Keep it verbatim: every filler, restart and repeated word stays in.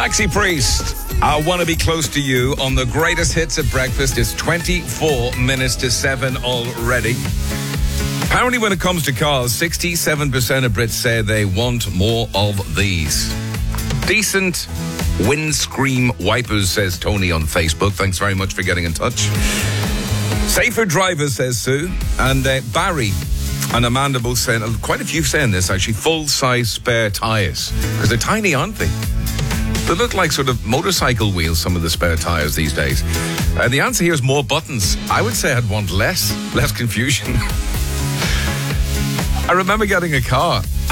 Maxi Priest, I want to be close to you on the greatest hits at breakfast. It's twenty-four minutes to seven already. Apparently, when it comes to cars, sixty-seven percent of Brits say they want more of these. Decent windscreen wipers, says Tony on Facebook. Thanks very much for getting in touch. Safer drivers, says Sue. And uh, Barry and Amanda both saying, quite a few saying this actually, full-size spare tyres. Because they're tiny, aren't they? They look like sort of motorcycle wheels, some of the spare tyres these days. Uh, the answer here is more buttons. I would say I'd want less, less confusion. I remember getting a car